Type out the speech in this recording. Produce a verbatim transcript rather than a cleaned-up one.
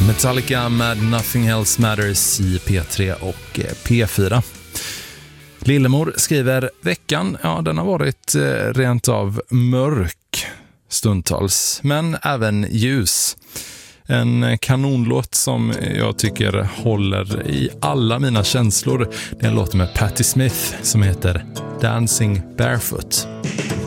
Metallica med Nothing Else Matters i P tre och P fyra. Lillemor skriver: veckan, ja, den har varit rent av mörk stundtals, men även ljus. En kanonlåt som jag tycker håller i alla mina känslor. Det är en låt med Patti Smith som heter Dancing Barefoot.